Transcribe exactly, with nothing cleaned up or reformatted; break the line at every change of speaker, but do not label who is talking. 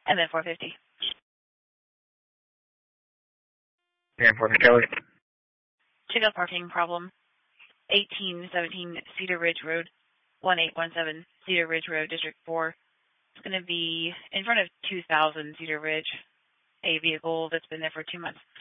And then four fifty.
And four fifty, Kelly.
Check out parking problem. eighteen seventeen Cedar Ridge Road, one eight one seven Cedar Ridge Road, District four. It's going to be in front of two thousand Cedar Ridge, a vehicle that's been there for two months.